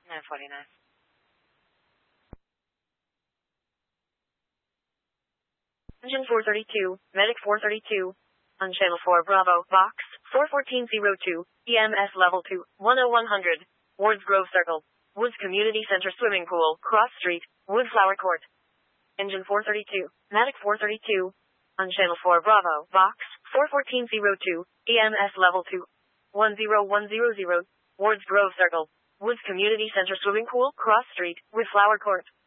949. Engine 432, Medic 432. On Channel 4 Bravo, Box 41402, EMS Level 2, 10100. Woods Grove Circle. Woods Community Center Swimming Pool, Cross Street, Woodflower Court. Engine 432, Medic 432. On Channel 4 Bravo, Box 41402, EMS Level 2, 10100. Woods Grove Circle. Woods Community Center Swimming Pool, Cross Street, Woodflower Court.